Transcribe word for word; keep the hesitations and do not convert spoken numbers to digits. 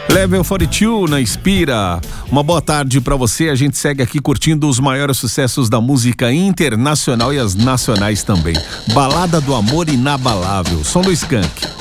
Level quarenta e dois na Inspira. Uma boa tarde pra você. A gente segue aqui curtindo os maiores sucessos da música internacional e as nacionais também. Balada do Amor Inabalável, som do Skank.